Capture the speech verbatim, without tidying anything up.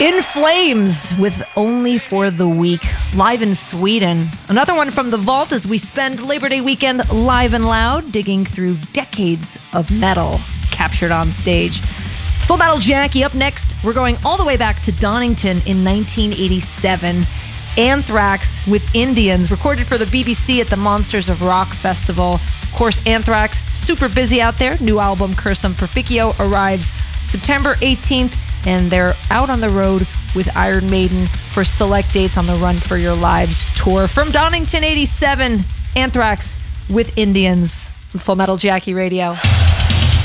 In Flames with Only for the Week, live in Sweden. Another one from the vault as we spend Labor Day weekend live and loud, digging through decades of metal captured on stage. It's Full Metal Jackie. Up next, we're going all the way back to Donington in nineteen eighty-seven. Anthrax with Indians, recorded for the B B C at the Monsters of Rock Festival. Of course, Anthrax, super busy out there. New album, Cursum Perficio, arrives September eighteenth. And they're out on the road with Iron Maiden for select dates on the Run for Your Lives tour. From Donington eighty-seven, Anthrax with Indians. Full Metal Jackie Radio.